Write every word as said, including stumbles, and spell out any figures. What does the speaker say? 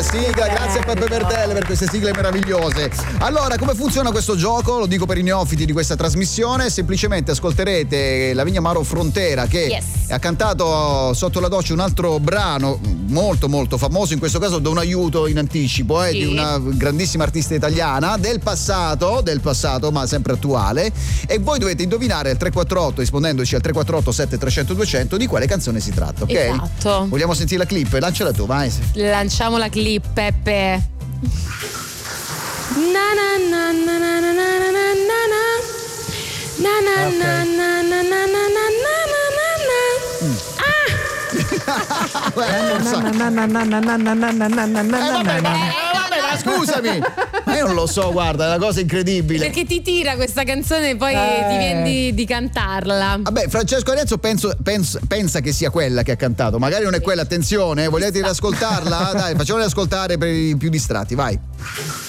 sigla, grazie a Peppe Bertelle per queste sigle meravigliose. Allora, come funziona questo gioco? Lo dico per i neofiti di questa trasmissione: semplicemente ascolterete Lavinia Maro Frontera che yes. ha cantato sotto la doccia un altro brano molto molto famoso, in questo caso do un aiuto in anticipo, eh, sì. di una grandissima artista italiana del passato, del passato ma sempre attuale, e voi dovete indovinare al tre quattro otto, rispondendoci al tre quattro otto sette trecento duecento, di quale canzone si tratta, ok? Esatto. Vogliamo sentire la clip? Lanciala tu, vai. Lanciamo la clip, Peppe. Na na na na na na na na na na na na na na na na na na. Scusami, ma io non lo so, guarda, è una cosa incredibile. Perché ti tira questa canzone e poi eh. ti viene di, di cantarla. Vabbè, Francesco Arezzo penso, penso, pensa che sia quella che ha cantato. Magari non è quella, attenzione, volete riascoltarla? Dai, facciamola ascoltare per i più distratti, vai.